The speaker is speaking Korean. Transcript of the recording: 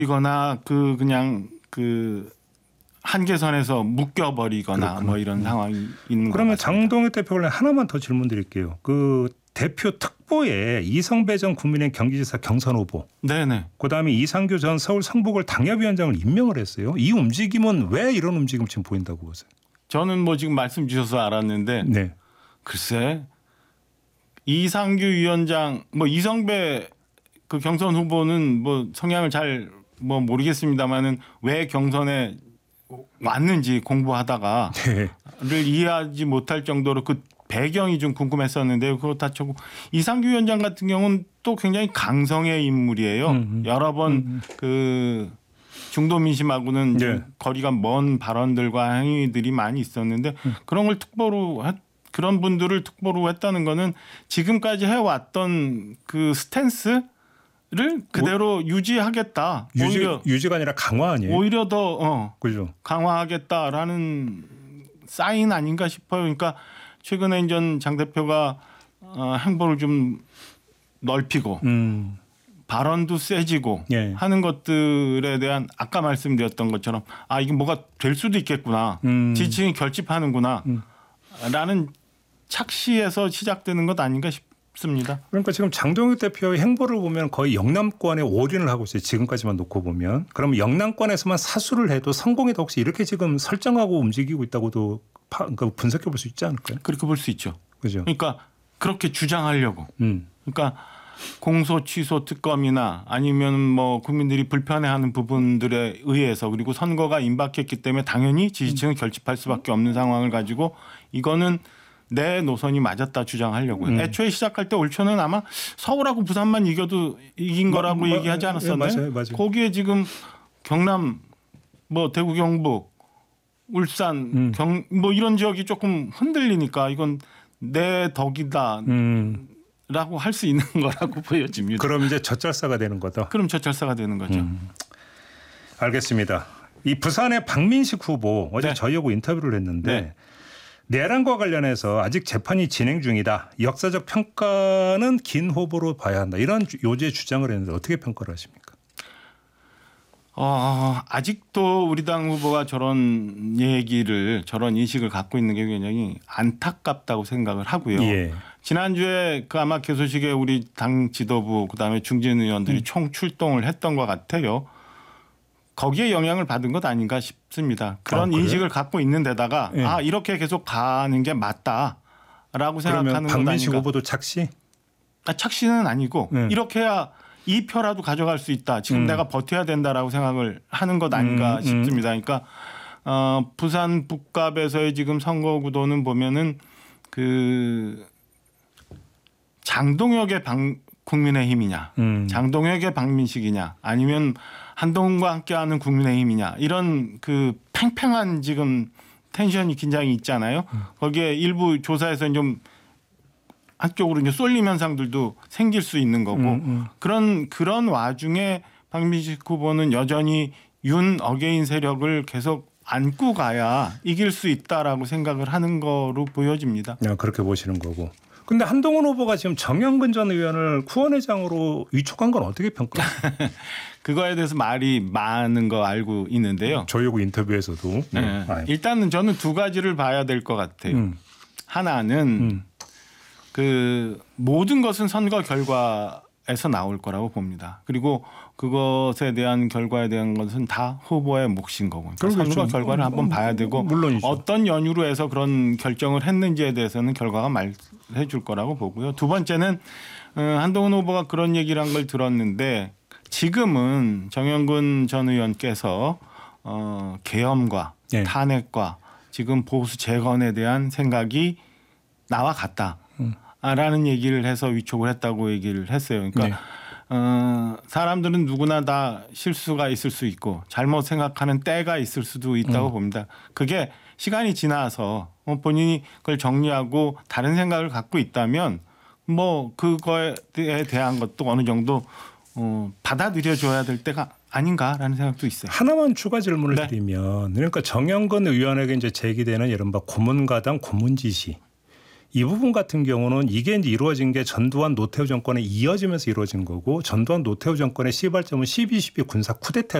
이거나 그냥 한계선에서 묶여버리거나 그렇구나. 뭐 이런 상황이 있는 것 그러면 같습니다. 장동혁 대표 관련 하나만 더 질문 드릴게요. 그 대표 특보에 이성배 전 국민의힘 경기지사 경선 후보, 네네. 그다음에 이상규 전 서울 성북을 당협위원장을 임명을 했어요. 이 움직임은 왜 이런 움직임 지금 보인다고 보세요? 저는 뭐 지금 말씀 주셔서 알았는데 네. 글쎄 이상규 위원장 뭐 이성배 그 경선 후보는 뭐 성향을 잘 뭐 모르겠습니다만은 왜 경선에 왔는지 공부하다가 를 이해하지 못할 정도로 그 배경이 좀 궁금했었는데요. 그거 다 쳐고 이상규 위원장 같은 경우는 또 굉장히 강성의 인물이에요. 여러 번 그 중도 민심하고는 좀 네. 거리가 먼 발언들과 행위들이 많이 있었는데 그런 걸 그런 분들을 특보로 했다는 거는 지금까지 해왔던 그 스탠스를 그대로 유지하겠다. 유지가 아니라 강화 아니에요? 오히려 더 그죠? 강화하겠다라는 사인 아닌가 싶어요. 그러니까 최근에 전 장 대표가 행보를 좀 넓히고 발언도 세지고 예. 하는 것들에 대한 아까 말씀드렸던 것처럼 이게 뭐가 될 수도 있겠구나. 지지층이 결집하는구나. 라는 착시에서 시작되는 것 아닌가 싶습니다. 그러니까 지금 장동혁 대표의 행보를 보면 거의 영남권에 올인을 하고 있어요. 지금까지만 놓고 보면. 그러면 영남권에서만 사수를 해도 성공이다 혹시 이렇게 지금 설정하고 움직이고 있다고도 그러니까 분석해 볼 수 있지 않을까요? 그렇게 볼 수 있죠. 그죠? 그러니까 그렇게 주장하려고. 그러니까 공소 취소 특검이나 아니면 뭐 국민들이 불편해하는 부분들에 의해서 그리고 선거가 임박했기 때문에 당연히 지지층을 결집할 수밖에 없는 상황을 가지고 이거는 내 노선이 맞았다 주장하려고요. 애초에 시작할 때 올 초는 아마 서울하고 부산만 이겨도 이긴 거라고 얘기하지 않았었나요? 네, 맞아요. 거기에 지금 경남, 뭐 대구 경북, 울산, 뭐 이런 지역이 조금 흔들리니까 이건 내 덕이다. 라고 할 수 있는 거라고 보여집니다. 그럼 이제 젖잘싸가 되는 거다. 그럼 젖잘싸가 되는 거죠. 알겠습니다. 이 부산의 박민식 후보 어제 네. 저희하고 인터뷰를 했는데 내란과 관련해서 아직 재판이 진행 중이다. 역사적 평가는 긴 호보로 봐야 한다. 이런 요지의 주장을 했는데 어떻게 평가를 하십니까? 아직도 우리 당 후보가 저런 저런 인식을 갖고 있는 게 굉장히 안타깝다고 생각을 하고요. 예. 지난주에 그 아마 개소식에 우리 당 지도부 그다음에 중진 의원들이 총 출동을 했던 것 같아요. 거기에 영향을 받은 것 아닌가 싶습니다. 그런 인식을 갖고 있는 데다가 이렇게 계속 가는 게 맞다라고 생각하는 것 아닌가. 박민식 후보도 착시? 착시는 아니고 이렇게 해야 2표라도 가져갈 수 있다. 지금 내가 버텨야 된다라고 생각을 하는 것 아닌가 싶습니다. 그러니까 부산 북갑에서의 지금 선거 구도는 보면은 그 장동혁의 국민의힘이냐, 장동혁의 박민식이냐, 아니면 한동훈과 함께하는 국민의힘이냐 이런 그 팽팽한 지금 텐션이 긴장이 있잖아요. 거기에 일부 조사에서 좀 한쪽으로 이제 쏠림 현상들도 생길 수 있는 거고 그런 와중에 박민식 후보는 여전히 윤 어게인 세력을 계속 안고 가야 이길 수 있다라고 생각을 하는 거로 보여집니다. 그렇게 보시는 거고. 근데 한동훈 후보가 지금 정영근 전 의원을 후원회장으로 위촉한 건 어떻게 평가하세요? 그거에 대해서 말이 많은 거 알고 있는데요. 저희하고 인터뷰에서도. 일단은 저는 두 가지를 봐야 될 것 같아요. 하나는 그 모든 것은 선거 결과에서 나올 거라고 봅니다. 그리고 그것에 대한 결과에 대한 것은 다 후보의 몫인 거고. 그러니까 선거 결과를 한번 봐야 되고 물론이죠. 어떤 연유로 해서 그런 결정을 했는지에 대해서는 결과가 말해 줄 거라고 보고요. 두 번째는 한동훈 후보가 그런 얘기를 한 걸 들었는데 지금은 정영근 전 의원께서 계엄과 탄핵과 지금 보수 재건에 대한 생각이 나와 같다. 라는 얘기를 해서 위촉을 했다고 얘기를 했어요. 그러니까 사람들은 누구나 다 실수가 있을 수 있고 잘못 생각하는 때가 있을 수도 있다고 봅니다. 그게 시간이 지나서 본인이 그걸 정리하고 다른 생각을 갖고 있다면 뭐 그거에 대한 것도 어느 정도 받아들여줘야 될 때가 아닌가라는 생각도 있어요. 하나만 추가 질문을 드리면 그러니까 정영근 의원에게 이제 제기되는 이른바 고문가당 고문지시 이 부분 같은 경우는 이게 이제 이루어진 게 전두환 노태우 정권에 이어지면서 이루어진 거고 전두환 노태우 정권의 시발점은 12.12 군사 쿠데타